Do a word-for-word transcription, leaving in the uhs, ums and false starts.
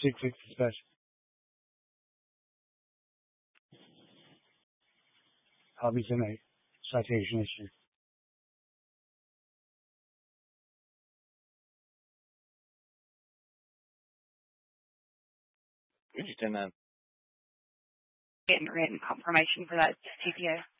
six six dispatch. I'll be tonight. Citation issue. Could you send that? Getting written confirmation for that T P O.